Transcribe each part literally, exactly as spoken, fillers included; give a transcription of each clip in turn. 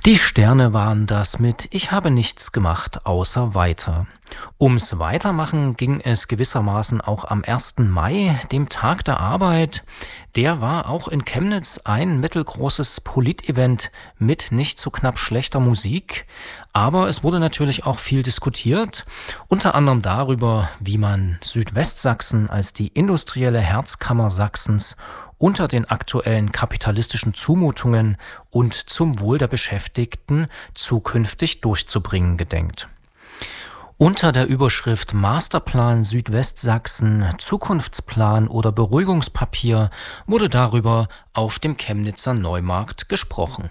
Die Sterne waren das mit „Ich habe nichts gemacht, außer weiter“. Ums Weitermachen ging es gewissermaßen auch am ersten Mai, dem Tag der Arbeit. Der war auch in Chemnitz ein mittelgroßes Politevent mit nicht so knapp schlechter Musik. Aber es wurde natürlich auch viel diskutiert, unter anderem darüber, wie man Südwestsachsen als die industrielle Herzkammer Sachsens unter den aktuellen kapitalistischen Zumutungen und zum Wohl der Beschäftigten zukünftig durchzubringen gedenkt. Unter der Überschrift Masterplan Südwestsachsen, Zukunftsplan oder Beruhigungspapier wurde darüber auf dem Chemnitzer Neumarkt gesprochen.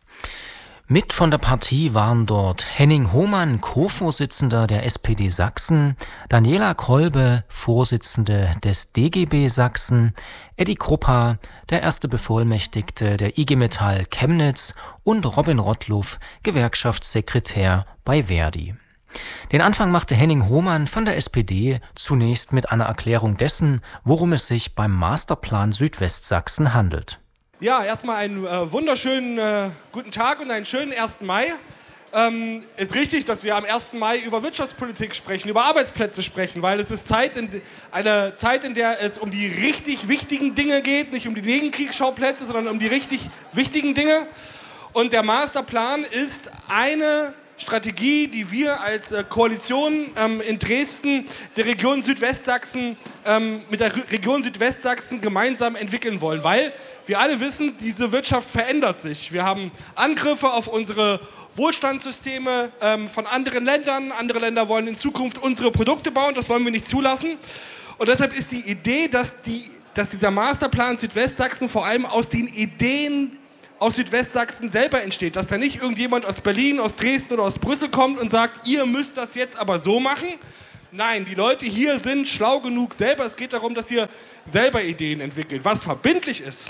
Mit von der Partie waren dort Henning Hohmann, Co-Vorsitzender der S P D Sachsen, Daniela Kolbe, Vorsitzende des D G B Sachsen, Eddie Kruppa, der erste Bevollmächtigte der I G Metall Chemnitz und Robin Rottluff, Gewerkschaftssekretär bei Verdi. Den Anfang machte Henning Hohmann von der S P D zunächst mit einer Erklärung dessen, worum es sich beim Masterplan Südwestsachsen handelt. Ja, erstmal einen äh, wunderschönen äh, guten Tag und einen schönen ersten Mai. Ähm, ist richtig, dass wir am ersten Mai über Wirtschaftspolitik sprechen, über Arbeitsplätze sprechen, weil es ist Zeit in, eine Zeit, in der es um die richtig wichtigen Dinge geht, nicht um die Nebenkriegsschauplätze, sondern um die richtig wichtigen Dinge. Und der Masterplan ist eine Strategie, die wir als äh, Koalition ähm, in Dresden der Region Südwestsachsen ähm, mit der Re- Region Südwestsachsen gemeinsam entwickeln wollen, weil wir alle wissen, diese Wirtschaft verändert sich. Wir haben Angriffe auf unsere Wohlstandssysteme ähm, von anderen Ländern. Andere Länder wollen in Zukunft unsere Produkte bauen, das wollen wir nicht zulassen. Und deshalb ist die Idee, dass, die, dass dieser Masterplan Südwestsachsen vor allem aus den Ideen aus Südwestsachsen selber entsteht, dass da nicht irgendjemand aus Berlin, aus Dresden oder aus Brüssel kommt und sagt, ihr müsst das jetzt aber so machen. Nein, die Leute hier sind schlau genug selber. Es geht darum, dass ihr selber Ideen entwickelt. Was verbindlich ist,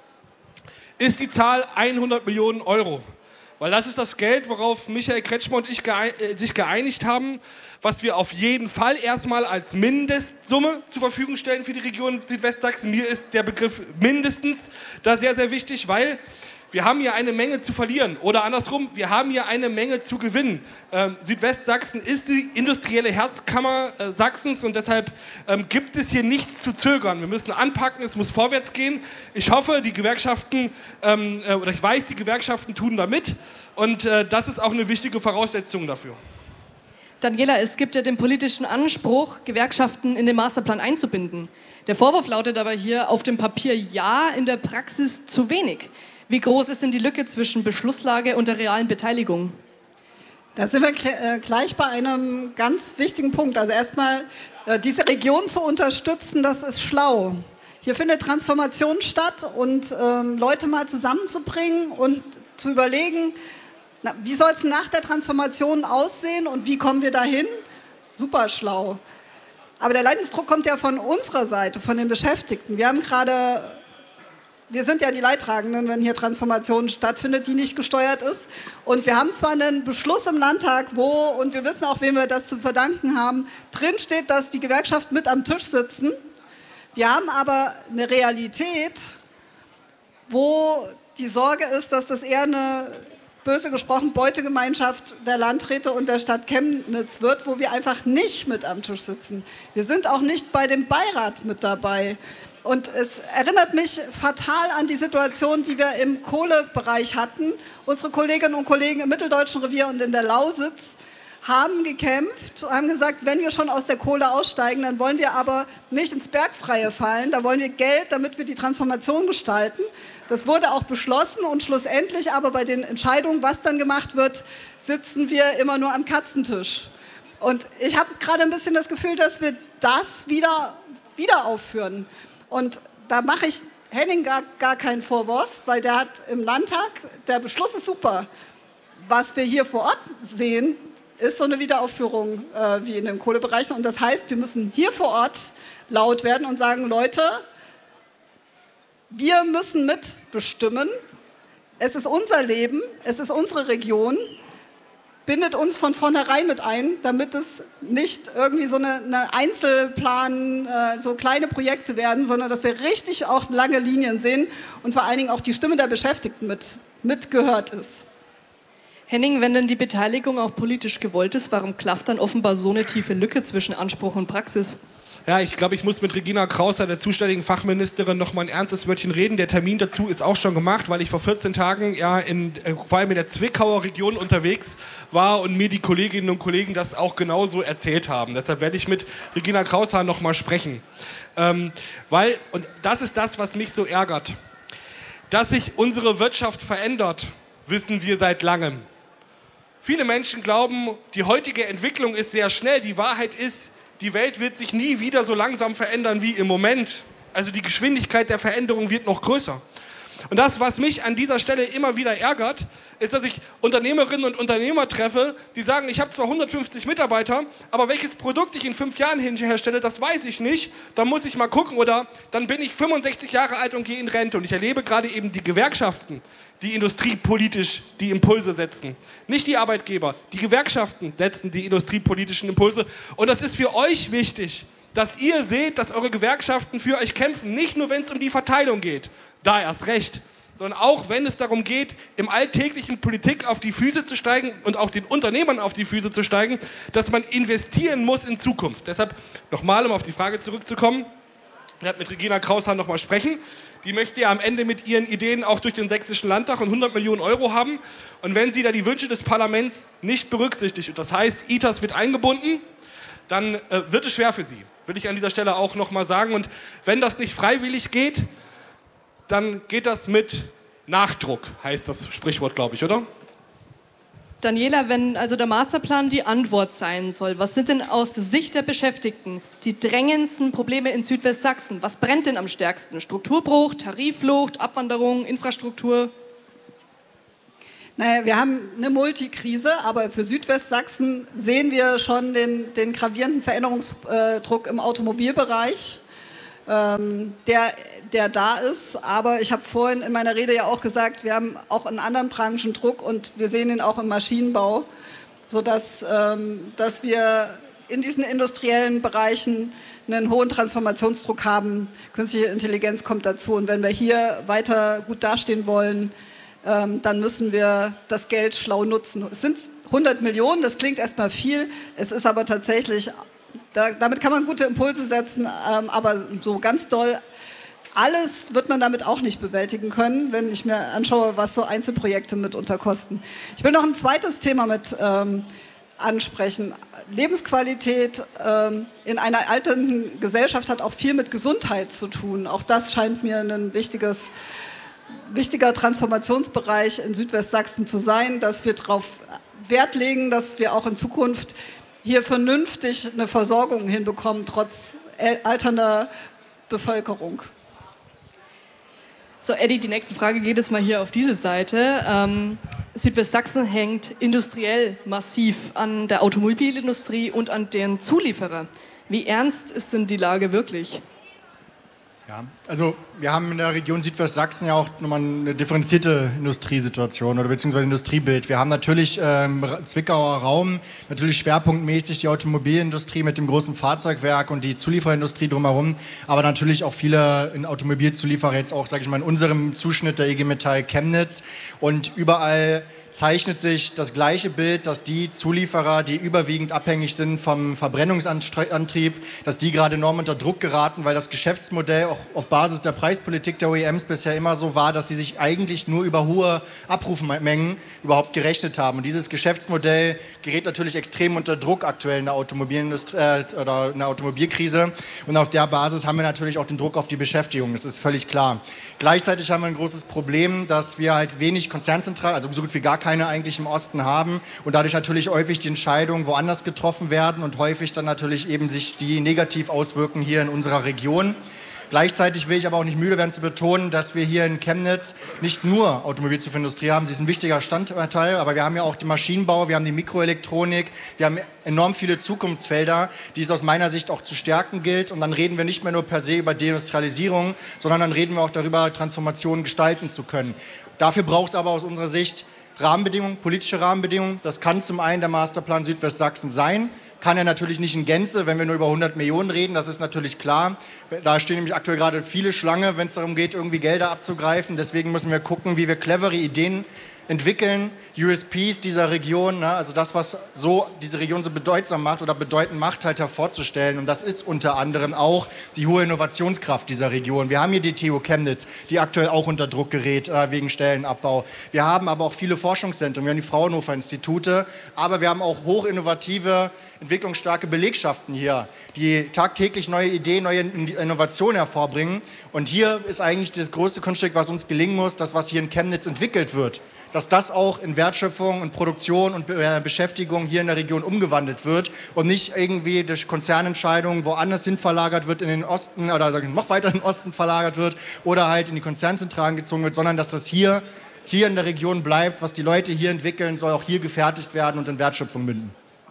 ist die Zahl hundert Millionen Euro. Weil das ist das Geld, worauf Michael Kretschmer und ich geein- äh, sich geeinigt haben, was wir auf jeden Fall erstmal als Mindestsumme zur Verfügung stellen für die Region Südwestsachsen. Mir ist der Begriff mindestens da sehr, sehr wichtig, weil wir haben hier eine Menge zu verlieren oder andersrum, wir haben hier eine Menge zu gewinnen. Ähm, Südwestsachsen ist die industrielle Herzkammer äh, Sachsens und deshalb ähm, gibt es hier nichts zu zögern. Wir müssen anpacken, es muss vorwärts gehen. Ich hoffe, die Gewerkschaften, ähm, äh, oder ich weiß, die Gewerkschaften tun da mit und äh, das ist auch eine wichtige Voraussetzung dafür. Daniela, es gibt ja den politischen Anspruch, Gewerkschaften in den Masterplan einzubinden. Der Vorwurf lautet aber hier, auf dem Papier ja, in der Praxis zu wenig. Wie groß ist denn die Lücke zwischen Beschlusslage und der realen Beteiligung? Da sind wir kl- äh, gleich bei einem ganz wichtigen Punkt. Also erstmal, äh, diese Region zu unterstützen, das ist schlau. Hier findet Transformation statt und ähm, Leute mal zusammenzubringen und zu überlegen, na, wie soll es nach der Transformation aussehen und wie kommen wir dahin? Super schlau. Aber der Leidensdruck kommt ja von unserer Seite, von den Beschäftigten. Wir haben gerade... Wir sind ja die Leidtragenden, wenn hier Transformation stattfindet, die nicht gesteuert ist. Und wir haben zwar einen Beschluss im Landtag, wo, und wir wissen auch, wem wir das zu verdanken haben, drin steht, dass die Gewerkschaften mit am Tisch sitzen. Wir haben aber eine Realität, wo die Sorge ist, dass das eher eine, böse gesprochen, Beutegemeinschaft der Landräte und der Stadt Chemnitz wird, wo wir einfach nicht mit am Tisch sitzen. Wir sind auch nicht bei dem Beirat mit dabei. Und es erinnert mich fatal an die Situation, die wir im Kohlebereich hatten. Unsere Kolleginnen und Kollegen im Mitteldeutschen Revier und in der Lausitz haben gekämpft, haben gesagt, wenn wir schon aus der Kohle aussteigen, dann wollen wir aber nicht ins Bergfreie fallen. Da wollen wir Geld, damit wir die Transformation gestalten. Das wurde auch beschlossen und schlussendlich aber bei den Entscheidungen, was dann gemacht wird, sitzen wir immer nur am Katzentisch. Und ich habe gerade ein bisschen das Gefühl, dass wir das wieder, wieder aufführen. Und da mache ich Henning gar, gar keinen Vorwurf, weil der hat im Landtag, der Beschluss ist super. Was wir hier vor Ort sehen, ist so eine Wiederaufführung äh, wie in den Kohlebereichen. Und das heißt, wir müssen hier vor Ort laut werden und sagen, Leute, wir müssen mitbestimmen. Es ist unser Leben, es ist unsere Region. Bindet uns von vornherein mit ein, damit es nicht irgendwie so eine, eine Einzelplan, äh, so kleine Projekte werden, sondern dass wir richtig auch lange Linien sehen und vor allen Dingen auch die Stimme der Beschäftigten mit, mitgehört ist. Henning, wenn denn die Beteiligung auch politisch gewollt ist, warum klafft dann offenbar so eine tiefe Lücke zwischen Anspruch und Praxis? Ja, ich glaube, ich muss mit Regina Kraushaar, der zuständigen Fachministerin, noch mal ein ernstes Wörtchen reden. Der Termin dazu ist auch schon gemacht, weil ich vor vierzehn Tagen ja in, äh, vor allem in der Zwickauer Region unterwegs war und mir die Kolleginnen und Kollegen das auch genauso erzählt haben. Deshalb werde ich mit Regina Kraushaar noch mal sprechen. Ähm, weil, und das ist das, was mich so ärgert, dass sich unsere Wirtschaft verändert, wissen wir seit langem. Viele Menschen glauben, die heutige Entwicklung ist sehr schnell. Die Wahrheit ist, die Welt wird sich nie wieder so langsam verändern wie im Moment. Also die Geschwindigkeit der Veränderung wird noch größer. Und das, was mich an dieser Stelle immer wieder ärgert, ist, dass ich Unternehmerinnen und Unternehmer treffe, die sagen, ich habe zwar hundertfünfzig Mitarbeiter, aber welches Produkt ich in fünf Jahren herstelle, das weiß ich nicht. Da muss ich mal gucken, oder dann bin ich fünfundsechzig Jahre alt und gehe in Rente. Und ich erlebe gerade eben die Gewerkschaften, die industriepolitisch die Impulse setzen. Nicht die Arbeitgeber, die Gewerkschaften setzen die industriepolitischen Impulse. Und das ist für euch wichtig, dass ihr seht, dass eure Gewerkschaften für euch kämpfen. Nicht nur, wenn es um die Verteilung geht, da erst recht, sondern auch, wenn es darum geht, im alltäglichen Politik auf die Füße zu steigen und auch den Unternehmern auf die Füße zu steigen, dass man investieren muss in Zukunft. Deshalb nochmal, um auf die Frage zurückzukommen, ich werde mit Regina Kraushaar noch mal sprechen. Die möchte ja am Ende mit ihren Ideen auch durch den Sächsischen Landtag und hundert Millionen Euro haben. Und wenn sie da die Wünsche des Parlaments nicht berücksichtigt, und das heißt, I T A S wird eingebunden, dann äh, wird es schwer für sie. Will ich an dieser Stelle auch noch mal sagen. Und wenn das nicht freiwillig geht, dann geht das mit Nachdruck, heißt das Sprichwort, glaube ich, oder? Daniela, wenn also der Masterplan die Antwort sein soll, was sind denn aus der Sicht der Beschäftigten die drängendsten Probleme in Südwestsachsen? Was brennt denn am stärksten? Strukturbruch, Tariflucht, Abwanderung, Infrastruktur? Naja, wir haben eine Multikrise, aber für Südwestsachsen sehen wir schon den, den gravierenden Veränderungsdruck im Automobilbereich, ähm, der, der da ist. Aber ich habe vorhin in meiner Rede ja auch gesagt, wir haben auch in anderen Branchen Druck und wir sehen ihn auch im Maschinenbau, sodass ähm, dass wir in diesen industriellen Bereichen einen hohen Transformationsdruck haben. Künstliche Intelligenz kommt dazu. Und wenn wir hier weiter gut dastehen wollen, dann müssen wir das Geld schlau nutzen. Es sind hundert Millionen, das klingt erstmal viel, es ist aber tatsächlich, da, damit kann man gute Impulse setzen, ähm, aber so ganz doll, alles wird man damit auch nicht bewältigen können, wenn ich mir anschaue, was so Einzelprojekte mitunter kosten. Ich will noch ein zweites Thema mit ähm, ansprechen. Lebensqualität ähm, in einer alternden Gesellschaft hat auch viel mit Gesundheit zu tun. Auch das scheint mir ein wichtiges wichtiger Transformationsbereich in Südwestsachsen zu sein, dass wir darauf Wert legen, dass wir auch in Zukunft hier vernünftig eine Versorgung hinbekommen, trotz alternder Bevölkerung. So, Eddie, die nächste Frage geht jetzt mal hier auf diese Seite. Ähm, Südwestsachsen hängt industriell massiv an der Automobilindustrie und an deren Zulieferer. Wie ernst ist denn die Lage wirklich? Ja, also wir haben in der Region Südwestsachsen ja auch nochmal eine differenzierte Industriesituation oder beziehungsweise Industriebild. Wir haben natürlich ähm, Zwickauer Raum, natürlich schwerpunktmäßig die Automobilindustrie mit dem großen Fahrzeugwerk und die Zulieferindustrie drumherum, aber natürlich auch viele Automobilzulieferer jetzt auch, sage ich mal, in unserem Zuschnitt der I G Metall Chemnitz und überall zeichnet sich das gleiche Bild, dass die Zulieferer, die überwiegend abhängig sind vom Verbrennungsantrieb, dass die gerade enorm unter Druck geraten, weil das Geschäftsmodell auch auf Basis der Preispolitik der O E Ms bisher immer so war, dass sie sich eigentlich nur über hohe Abrufmengen überhaupt gerechnet haben. Und dieses Geschäftsmodell gerät natürlich extrem unter Druck aktuell in der Automobilindustrie äh, oder in der Automobilkrise. Und auf der Basis haben wir natürlich auch den Druck auf die Beschäftigung. Das ist völlig klar. Gleichzeitig haben wir ein großes Problem, dass wir halt wenig konzernzentral, also so gut wie gar keine eigentlich im Osten haben und dadurch natürlich häufig die Entscheidungen woanders getroffen werden und häufig dann natürlich eben sich die negativ auswirken hier in unserer Region. Gleichzeitig will ich aber auch nicht müde werden zu betonen, dass wir hier in Chemnitz nicht nur Automobilzulieferindustrie haben, sie ist ein wichtiger Standteil, aber wir haben ja auch den Maschinenbau, wir haben die Mikroelektronik, wir haben enorm viele Zukunftsfelder, die es aus meiner Sicht auch zu stärken gilt und dann reden wir nicht mehr nur per se über Deindustrialisierung, sondern dann reden wir auch darüber, Transformationen gestalten zu können. Dafür braucht es aber aus unserer Sicht Rahmenbedingungen, politische Rahmenbedingungen. Das kann zum einen der Masterplan Südwestsachsen sein, kann er natürlich nicht in Gänze, wenn wir nur über hundert Millionen reden, das ist natürlich klar. Da stehen nämlich aktuell gerade viele Schlange, wenn es darum geht, irgendwie Gelder abzugreifen. Deswegen müssen wir gucken, wie wir clevere Ideen entwickeln, U S Ps dieser Region, ne, also das, was so diese Region so bedeutsam macht oder bedeutend macht, halt hervorzustellen. Und das ist unter anderem auch die hohe Innovationskraft dieser Region. Wir haben hier die T U Chemnitz, die aktuell auch unter Druck gerät äh, wegen Stellenabbau. Wir haben aber auch viele Forschungszentren, wir haben die Fraunhofer-Institute, aber wir haben auch hochinnovative, entwicklungsstarke Belegschaften hier, die tagtäglich neue Ideen, neue Innovationen hervorbringen. Und hier ist eigentlich das größte Kunststück, was uns gelingen muss, das, was hier in Chemnitz entwickelt wird, dass das auch in Wertschöpfung und Produktion und Beschäftigung hier in der Region umgewandelt wird und nicht irgendwie durch Konzernentscheidungen woanders hin verlagert wird in den Osten oder sagen noch weiter in den Osten verlagert wird oder halt in die Konzernzentralen gezogen wird, sondern dass das hier, hier in der Region bleibt, was die Leute hier entwickeln, soll auch hier gefertigt werden und in Wertschöpfung münden.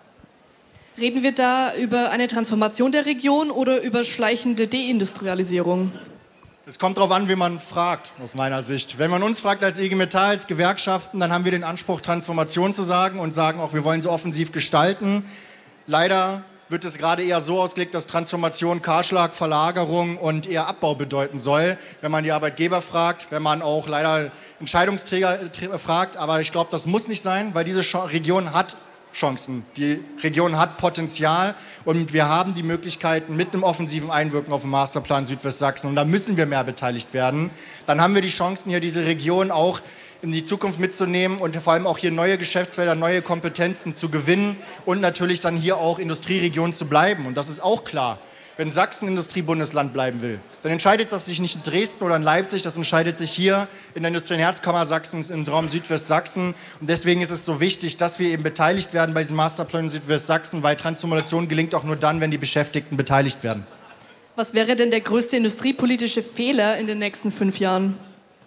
Reden wir da über eine Transformation der Region oder über schleichende Deindustrialisierung? Es kommt darauf an, wie man fragt, aus meiner Sicht. Wenn man uns fragt als I G Metall, als Gewerkschaften, dann haben wir den Anspruch, Transformation zu sagen und sagen auch, wir wollen sie offensiv gestalten. Leider wird es gerade eher so ausgelegt, dass Transformation Kahlschlag, Verlagerung und eher Abbau bedeuten soll, wenn man die Arbeitgeber fragt, wenn man auch leider Entscheidungsträger fragt. Aber ich glaube, das muss nicht sein, weil diese Region hat Chancen. Die Region hat Potenzial und wir haben die Möglichkeiten mit einem offensiven Einwirken auf den Masterplan Südwestsachsen und da müssen wir mehr beteiligt werden. Dann haben wir die Chancen, hier diese Region auch in die Zukunft mitzunehmen und vor allem auch hier neue Geschäftsfelder, neue Kompetenzen zu gewinnen und natürlich dann hier auch Industrieregion zu bleiben. Und das ist auch klar. Wenn Sachsen Industriebundesland bleiben will, dann entscheidet das sich nicht in Dresden oder in Leipzig, das entscheidet sich hier in der industriellen Herzkammer Sachsens, im Raum Südwestsachsen. Und deswegen ist es so wichtig, dass wir eben beteiligt werden bei diesem Masterplan in Südwestsachsen, weil Transformation gelingt auch nur dann, wenn die Beschäftigten beteiligt werden. Was wäre denn der größte industriepolitische Fehler in den nächsten fünf Jahren?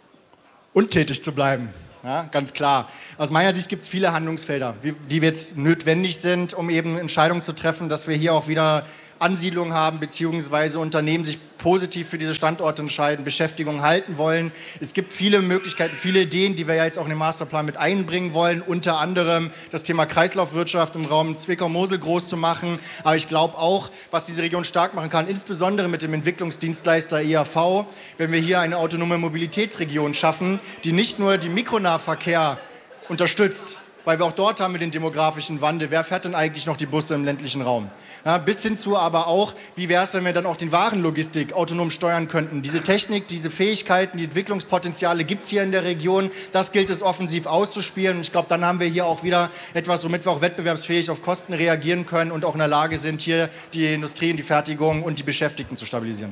Untätig zu bleiben. Ja, ganz klar. Aus meiner Sicht gibt es viele Handlungsfelder, die jetzt notwendig sind, um eben Entscheidungen zu treffen, dass wir hier auch wieder Ansiedlungen haben, beziehungsweise Unternehmen sich positiv für diese Standorte entscheiden, Beschäftigung halten wollen. Es gibt viele Möglichkeiten, viele Ideen, die wir ja jetzt auch in den Masterplan mit einbringen wollen, unter anderem das Thema Kreislaufwirtschaft im Raum Zwickau-Mosel groß zu machen. Aber ich glaube auch, was diese Region stark machen kann, insbesondere mit dem Entwicklungsdienstleister E A V, wenn wir hier eine autonome Mobilitätsregion schaffen, die nicht nur den Mikronahverkehr unterstützt, weil wir auch dort haben wir den demografischen Wandel. Wer fährt denn eigentlich noch die Busse im ländlichen Raum? Ja, bis hin zu aber auch, wie wäre es, wenn wir dann auch den Warenlogistik autonom steuern könnten? Diese Technik, diese Fähigkeiten, die Entwicklungspotenziale gibt es hier in der Region. Das gilt es offensiv auszuspielen. Und ich glaube, dann haben wir hier auch wieder etwas, womit wir auch wettbewerbsfähig auf Kosten reagieren können und auch in der Lage sind, hier die Industrie und die Fertigung und die Beschäftigten zu stabilisieren.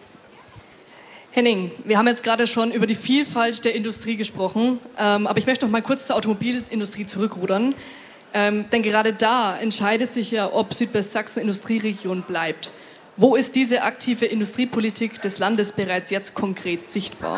Henning, wir haben jetzt gerade schon über die Vielfalt der Industrie gesprochen, ähm, aber ich möchte noch mal kurz zur Automobilindustrie zurückrudern. Ähm, denn gerade da entscheidet sich ja, ob Südwestsachsen Industrieregion bleibt. Wo ist diese aktive Industriepolitik des Landes bereits jetzt konkret sichtbar?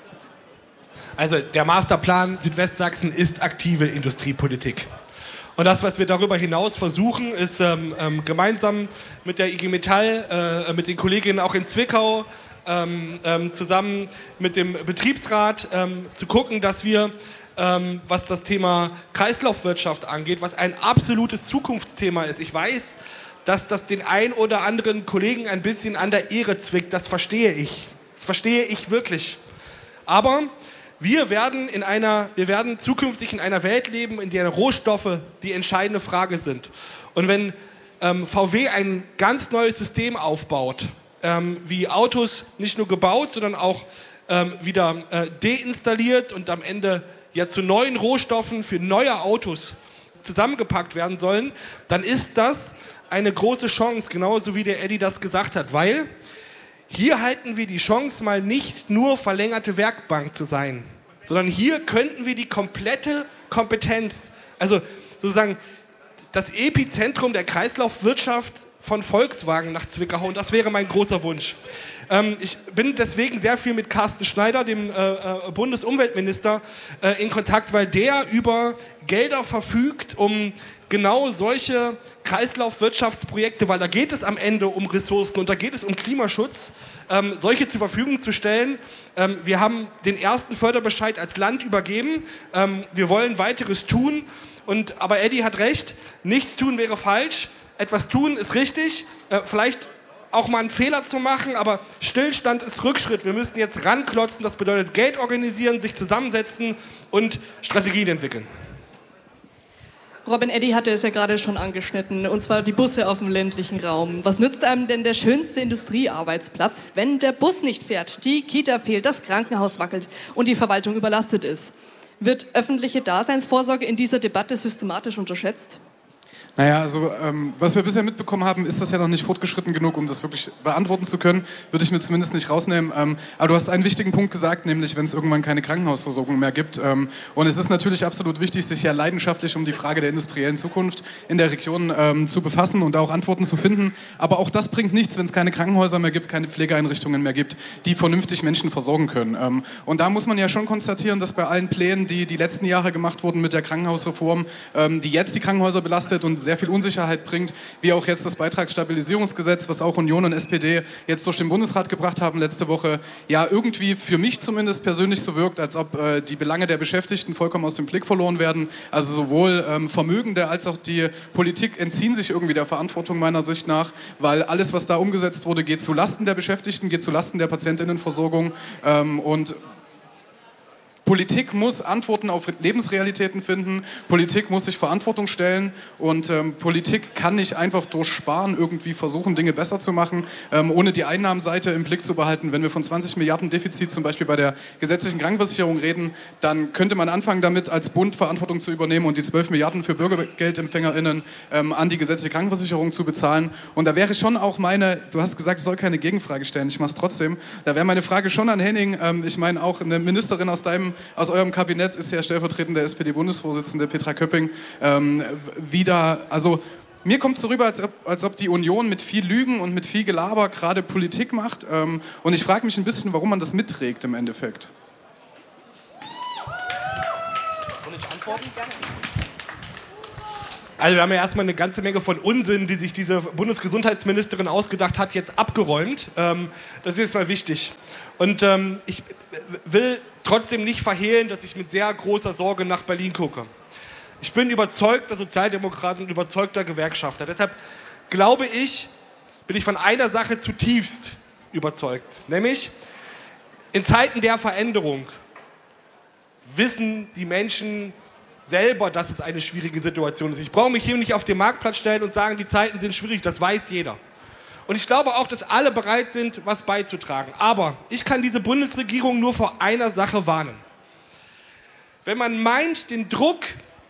Also der Masterplan Südwestsachsen ist aktive Industriepolitik. Und das, was wir darüber hinaus versuchen, ist ähm, ähm, gemeinsam mit der I G Metall, äh, mit den Kolleginnen auch in Zwickau, Ähm, ähm, zusammen mit dem Betriebsrat ähm, zu gucken, dass wir, ähm, was das Thema Kreislaufwirtschaft angeht, was ein absolutes Zukunftsthema ist. Ich weiß, dass das den ein oder anderen Kollegen ein bisschen an der Ehre zwickt, das verstehe ich. Das verstehe ich wirklich. Aber wir werden, in einer, wir werden zukünftig in einer Welt leben, in der Rohstoffe die entscheidende Frage sind. Und wenn ähm, V W ein ganz neues System aufbaut, Ähm, wie Autos nicht nur gebaut, sondern auch ähm, wieder äh, deinstalliert und am Ende ja zu neuen Rohstoffen für neue Autos zusammengepackt werden sollen, dann ist das eine große Chance, genauso wie der Eddie das gesagt hat, weil hier halten wir die Chance, mal nicht nur verlängerte Werkbank zu sein, sondern hier könnten wir die komplette Kompetenz, also sozusagen das Epizentrum der Kreislaufwirtschaft von Volkswagen nach Zwickau, und das wäre mein großer Wunsch. Ähm, ich bin deswegen sehr viel mit Carsten Schneider, dem äh, äh, Bundesumweltminister, äh, in Kontakt, weil der über Gelder verfügt, um genau solche Kreislaufwirtschaftsprojekte, weil da geht es am Ende um Ressourcen und da geht es um Klimaschutz, ähm, solche zur Verfügung zu stellen. Ähm, wir haben den ersten Förderbescheid als Land übergeben. Ähm, wir wollen weiteres tun. Und, aber Eddie hat recht, nichts tun wäre falsch. Etwas tun ist richtig. Äh, vielleicht auch mal einen Fehler zu machen, aber Stillstand ist Rückschritt. Wir müssen jetzt ranklotzen, das bedeutet Geld organisieren, sich zusammensetzen und Strategien entwickeln. Robin Eddy hatte es ja gerade schon angeschnitten, und zwar die Busse auf dem ländlichen Raum. Was nützt einem denn der schönste Industriearbeitsplatz, wenn der Bus nicht fährt, die Kita fehlt, das Krankenhaus wackelt und die Verwaltung überlastet ist? Wird öffentliche Daseinsvorsorge in dieser Debatte systematisch unterschätzt? Naja, also ähm, was wir bisher mitbekommen haben, ist das ja noch nicht fortgeschritten genug, um das wirklich beantworten zu können. Würde ich mir zumindest nicht rausnehmen. Ähm, aber du hast einen wichtigen Punkt gesagt, nämlich wenn es irgendwann keine Krankenhausversorgung mehr gibt. Ähm, und es ist natürlich absolut wichtig, sich ja leidenschaftlich um die Frage der industriellen Zukunft in der Region ähm, zu befassen und auch Antworten zu finden. Aber auch das bringt nichts, wenn es keine Krankenhäuser mehr gibt, keine Pflegeeinrichtungen mehr gibt, die vernünftig Menschen versorgen können. Ähm, und da muss man ja schon konstatieren, dass bei allen Plänen, die die letzten Jahre gemacht wurden mit der Krankenhausreform, ähm, die jetzt die Krankenhäuser belastet und sehr viel Unsicherheit bringt, wie auch jetzt das Beitragsstabilisierungsgesetz, was auch Union und S P D jetzt durch den Bundesrat gebracht haben letzte Woche, ja irgendwie für mich zumindest persönlich so wirkt, als ob äh, die Belange der Beschäftigten vollkommen aus dem Blick verloren werden. Also sowohl ähm, Vermögende als auch die Politik entziehen sich irgendwie der Verantwortung meiner Sicht nach, weil alles, was da umgesetzt wurde, geht zu Lasten der Beschäftigten, geht zu Lasten der Patientinnenversorgung ähm, und Politik muss Antworten auf Lebensrealitäten finden, Politik muss sich Verantwortung stellen und ähm, Politik kann nicht einfach durch Sparen irgendwie versuchen, Dinge besser zu machen, ähm, ohne die Einnahmenseite im Blick zu behalten. Wenn wir von zwanzig Milliarden Defizit zum Beispiel bei der gesetzlichen Krankenversicherung reden, dann könnte man anfangen damit, als Bund Verantwortung zu übernehmen und die zwölf Milliarden für BürgergeldempfängerInnen ähm, an die gesetzliche Krankenversicherung zu bezahlen. Und da wäre schon auch meine, du hast gesagt, ich soll keine Gegenfrage stellen, ich mache es trotzdem, da wäre meine Frage schon an Henning, ähm, ich meine auch eine Ministerin aus deinem Aus eurem Kabinett ist ja stellvertretende S P D-Bundesvorsitzende Petra Köpping ähm, wieder, also mir kommt es so rüber, als ob, als ob die Union mit viel Lügen und mit viel Gelaber gerade Politik macht ähm, und ich frage mich ein bisschen, warum man das mitträgt im Endeffekt. Kann ich antworten? Also wir haben ja erstmal eine ganze Menge von Unsinn, die sich diese Bundesgesundheitsministerin ausgedacht hat, jetzt abgeräumt. Ähm, das ist jetzt mal wichtig. Und ähm, ich will trotzdem nicht verhehlen, dass ich mit sehr großer Sorge nach Berlin gucke. Ich bin überzeugter Sozialdemokrat und überzeugter Gewerkschafter. Deshalb glaube ich, bin ich von einer Sache zutiefst überzeugt. Nämlich, in Zeiten der Veränderung wissen die Menschen selber, dass es eine schwierige Situation ist. Ich brauche mich hier nicht auf den Marktplatz stellen und sagen, die Zeiten sind schwierig, das weiß jeder. Und ich glaube auch, dass alle bereit sind, was beizutragen. Aber ich kann diese Bundesregierung nur vor einer Sache warnen. Wenn man meint, den Druck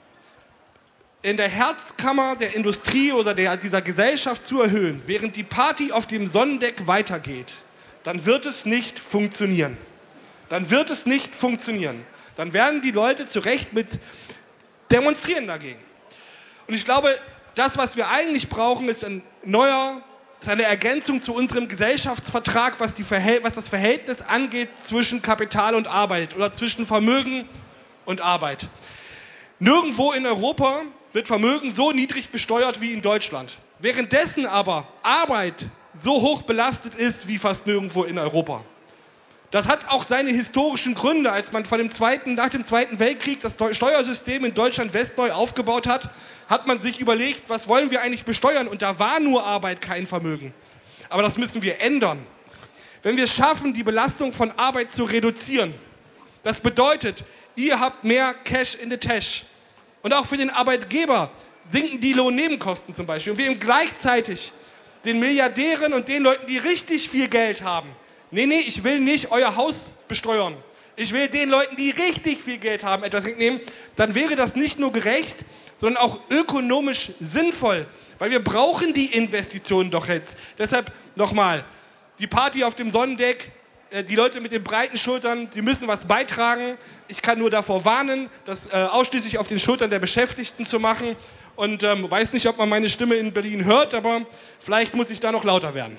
in der Herzkammer der Industrie oder der, dieser Gesellschaft zu erhöhen, während die Party auf dem Sonnendeck weitergeht, dann wird es nicht funktionieren. Dann wird es nicht funktionieren. Dann werden die Leute zu Recht mit demonstrieren dagegen. Und ich glaube, das, was wir eigentlich brauchen, ist ein neuer, ist eine Ergänzung zu unserem Gesellschaftsvertrag, was, die Verhält- was das Verhältnis angeht zwischen Kapital und Arbeit oder zwischen Vermögen und Arbeit. Nirgendwo in Europa wird Vermögen so niedrig besteuert wie in Deutschland. Währenddessen aber Arbeit so hoch belastet ist wie fast nirgendwo in Europa. Das hat auch seine historischen Gründe. Als man von dem Zweiten, nach dem Zweiten Weltkrieg das Steuersystem in Deutschland West neu aufgebaut hat, hat man sich überlegt, was wollen wir eigentlich besteuern? Und da war nur Arbeit kein Vermögen. Aber das müssen wir ändern. Wenn wir es schaffen, die Belastung von Arbeit zu reduzieren, das bedeutet, ihr habt mehr Cash in the Tash. Und auch für den Arbeitgeber sinken die Lohnnebenkosten zum Beispiel. Und wir eben gleichzeitig den Milliardären und den Leuten, die richtig viel Geld haben, nee, nee, ich will nicht euer Haus besteuern. Ich will den Leuten, die richtig viel Geld haben, etwas wegnehmen. Dann wäre das nicht nur gerecht, sondern auch ökonomisch sinnvoll. Weil wir brauchen die Investitionen doch jetzt. Deshalb nochmal, die Party auf dem Sonnendeck, die Leute mit den breiten Schultern, die müssen was beitragen. Ich kann nur davor warnen, das äh, ausschließlich auf den Schultern der Beschäftigten zu machen. Und ähm, weiß nicht, ob man meine Stimme in Berlin hört, aber vielleicht muss ich da noch lauter werden.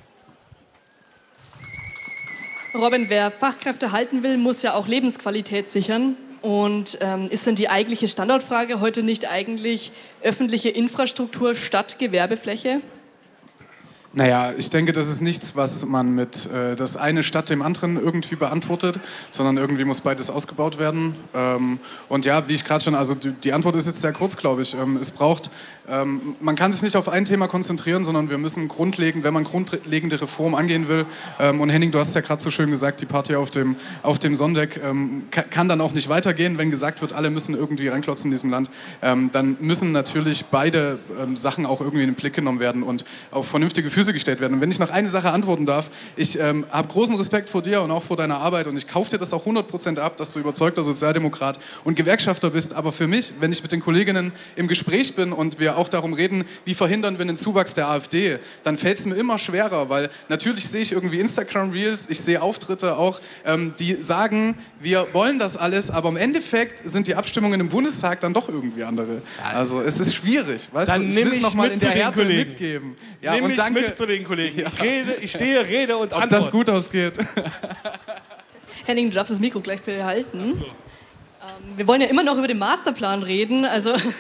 Robin, wer Fachkräfte halten will, muss ja auch Lebensqualität sichern. Und ähm, ist denn die eigentliche Standortfrage heute nicht eigentlich öffentliche Infrastruktur statt Gewerbefläche? Naja, ich denke, das ist nichts, was man mit äh, das eine statt dem anderen irgendwie beantwortet, sondern irgendwie muss beides ausgebaut werden. Ähm, und ja, wie ich gerade schon, also die, die Antwort ist jetzt sehr kurz, glaube ich. Ähm, es braucht, ähm, man kann sich nicht auf ein Thema konzentrieren, sondern wir müssen grundlegend, wenn man grundlegende Reformen angehen will, ähm, und Henning, du hast ja gerade so schön gesagt, die Party auf dem, auf dem Sonntag ähm, kann, kann dann auch nicht weitergehen, wenn gesagt wird, alle müssen irgendwie reinklotzen in diesem Land. Ähm, dann müssen natürlich beide ähm, Sachen auch irgendwie in den Blick genommen werden und auf vernünftige Füße gestellt werden. Und wenn ich noch eine Sache antworten darf, ich ähm, habe großen Respekt vor dir und auch vor deiner Arbeit und ich kaufe dir das auch hundert Prozent ab, dass du überzeugter Sozialdemokrat und Gewerkschafter bist, aber für mich, wenn ich mit den Kolleginnen im Gespräch bin und wir auch darum reden, wie verhindern wir den Zuwachs der AfD, dann fällt es mir immer schwerer, weil natürlich sehe ich irgendwie Instagram-Reels, ich sehe Auftritte auch, ähm, die sagen, wir wollen das alles, aber im Endeffekt sind die Abstimmungen im Bundestag dann doch irgendwie andere. Also es ist schwierig, weißt dann du? Ich will will es nochmal in der Härte Kollegen. mitgeben. Ja, Nimm und mich danke. mit zu den Kollegen. Ja. Ich, rede, ich stehe, rede und Ob antworte. das gut ausgeht. Henning, du darfst das Mikro gleich behalten. So. Ähm, wir wollen ja immer noch über den Masterplan reden. Also, ähm,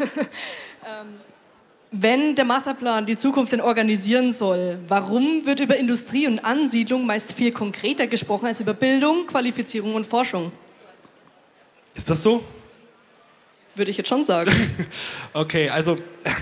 wenn der Masterplan die Zukunft denn organisieren soll, warum wird über Industrie und Ansiedlung meist viel konkreter gesprochen als über Bildung, Qualifizierung und Forschung? Ist das so? Würde ich jetzt schon sagen. Okay, also,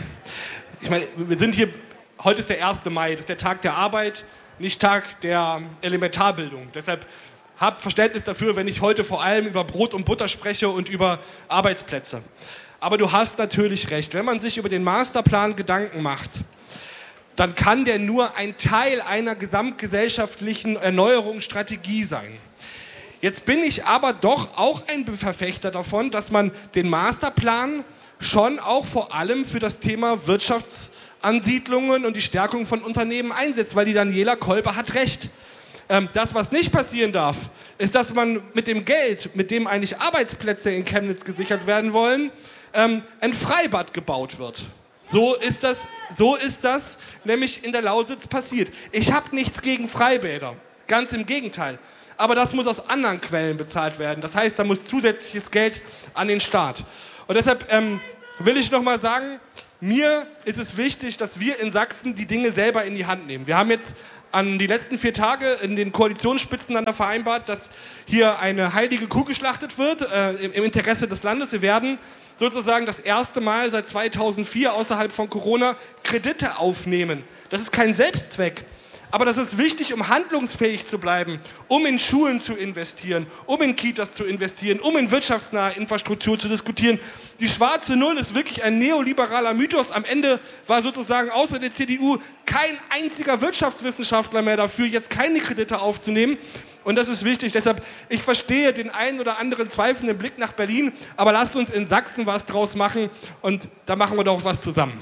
ich meine, wir sind hier, heute ist der erste Mai, das ist der Tag der Arbeit, nicht Tag der Elementarbildung. Deshalb habt Verständnis dafür, wenn ich heute vor allem über Brot und Butter spreche und über Arbeitsplätze. Aber du hast natürlich recht, wenn man sich über den Masterplan Gedanken macht, dann kann der nur ein Teil einer gesamtgesellschaftlichen Erneuerungsstrategie sein. Jetzt bin ich aber doch auch ein Verfechter davon, dass man den Masterplan schon auch vor allem für das Thema Wirtschaftsansiedlungen und die Stärkung von Unternehmen einsetzt, weil die Daniela Kolber hat recht. Ähm, das, was nicht passieren darf, ist, dass man mit dem Geld, mit dem eigentlich Arbeitsplätze in Chemnitz gesichert werden wollen, ähm, ein Freibad gebaut wird. So ist das, so ist das nämlich in der Lausitz passiert. Ich habe nichts gegen Freibäder, ganz im Gegenteil. Aber das muss aus anderen Quellen bezahlt werden. Das heißt, da muss zusätzliches Geld an den Staat. Und deshalb ähm, will ich noch mal sagen, mir ist es wichtig, dass wir in Sachsen die Dinge selber in die Hand nehmen. Wir haben jetzt an die letzten vier Tage in den Koalitionsspitzen dann vereinbart, dass hier eine heilige Kuh geschlachtet wird äh, im, im Interesse des Landes. Wir werden sozusagen das erste Mal seit zweitausendvier außerhalb von Corona Kredite aufnehmen. Das ist kein Selbstzweck. Aber das ist wichtig, um handlungsfähig zu bleiben, um in Schulen zu investieren, um in Kitas zu investieren, um in wirtschaftsnahe Infrastruktur zu diskutieren. Die schwarze Null ist wirklich ein neoliberaler Mythos. Am Ende war sozusagen außer der C D U kein einziger Wirtschaftswissenschaftler mehr dafür, jetzt keine Kredite aufzunehmen. Und das ist wichtig. Deshalb, ich verstehe den einen oder anderen zweifelnden Blick nach Berlin, aber lasst uns in Sachsen was draus machen und da machen wir doch was zusammen.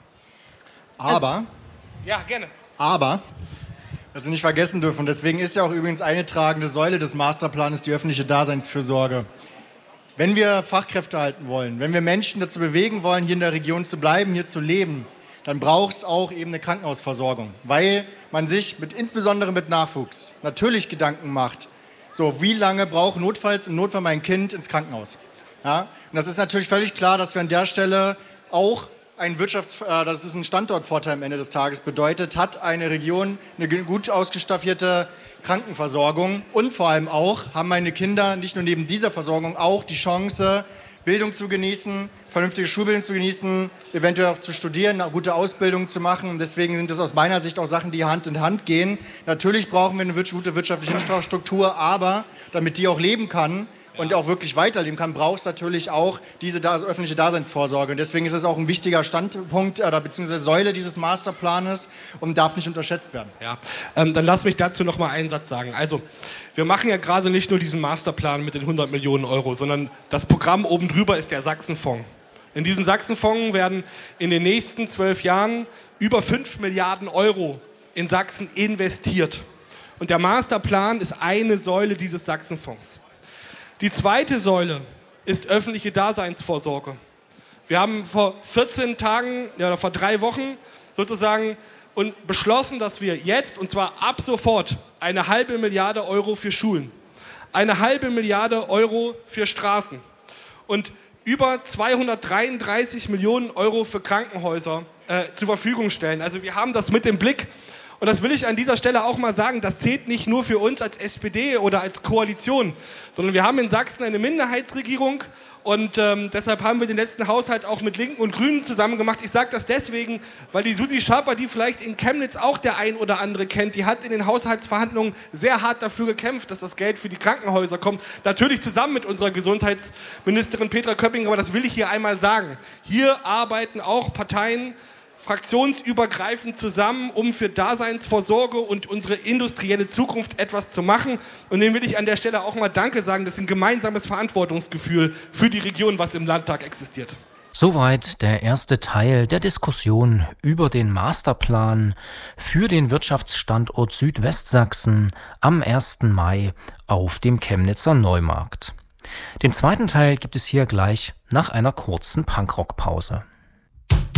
Aber... Also, ja, gerne. Aber, was wir nicht vergessen dürfen, deswegen ist ja auch übrigens eine tragende Säule des Masterplans die öffentliche Daseinsfürsorge. Wenn wir Fachkräfte halten wollen, wenn wir Menschen dazu bewegen wollen, hier in der Region zu bleiben, hier zu leben, dann braucht es auch eben eine Krankenhausversorgung, weil man sich mit, insbesondere mit Nachwuchs natürlich Gedanken macht, so wie lange braucht notfalls im Notfall mein Kind ins Krankenhaus. Ja? Und das ist natürlich völlig klar, dass wir an der Stelle auch ein Wirtschafts-, äh, das ist ein Standortvorteil am Ende des Tages bedeutet, hat eine Region eine gut ausgestaffierte Krankenversorgung und vor allem auch haben meine Kinder nicht nur neben dieser Versorgung auch die Chance, Bildung zu genießen, vernünftige Schulbildung zu genießen, eventuell auch zu studieren, eine gute Ausbildung zu machen. Deswegen sind das aus meiner Sicht auch Sachen, die Hand in Hand gehen. Natürlich brauchen wir eine gute wirtschaftliche Infrastruktur, aber damit die auch leben kann, und auch wirklich weiterleben kann, braucht es natürlich auch diese da- öffentliche Daseinsvorsorge. Und deswegen ist es auch ein wichtiger Standpunkt oder beziehungsweise Säule dieses Masterplanes und darf nicht unterschätzt werden. Ja, ähm, dann lass mich dazu noch mal einen Satz sagen. Also, wir machen ja gerade nicht nur diesen Masterplan mit den hundert Millionen Euro, sondern das Programm oben drüber ist der Sachsenfonds. In diesem Sachsenfonds werden in den nächsten zwölf Jahren über fünf Milliarden Euro in Sachsen investiert. Und der Masterplan ist eine Säule dieses Sachsenfonds. Die zweite Säule ist öffentliche Daseinsvorsorge. Wir haben vor vierzehn Tagen, ja, vor drei Wochen sozusagen und beschlossen, dass wir jetzt, und zwar ab sofort, eine halbe Milliarde Euro für Schulen, eine halbe Milliarde Euro für Straßen und über zweihundertdreiunddreißig Millionen Euro für Krankenhäuser äh, zur Verfügung stellen. Also wir haben das mit im Blick. Und das will ich an dieser Stelle auch mal sagen, das zählt nicht nur für uns als S P D oder als Koalition, sondern wir haben in Sachsen eine Minderheitsregierung und ähm, deshalb haben wir den letzten Haushalt auch mit Linken und Grünen zusammen gemacht. Ich sage das deswegen, weil die Susi Schaper, die vielleicht in Chemnitz auch der ein oder andere kennt, die hat in den Haushaltsverhandlungen sehr hart dafür gekämpft, dass das Geld für die Krankenhäuser kommt. Natürlich zusammen mit unserer Gesundheitsministerin Petra Köpping, aber das will ich hier einmal sagen. Hier arbeiten auch Parteien fraktionsübergreifend zusammen, um für Daseinsvorsorge und unsere industrielle Zukunft etwas zu machen. Und dem will ich an der Stelle auch mal Danke sagen. Das ist ein gemeinsames Verantwortungsgefühl für die Region, was im Landtag existiert. Soweit der erste Teil der Diskussion über den Masterplan für den Wirtschaftsstandort Südwestsachsen am ersten Mai auf dem Chemnitzer Neumarkt. Den zweiten Teil gibt es hier gleich nach einer kurzen Punkrock-Pause.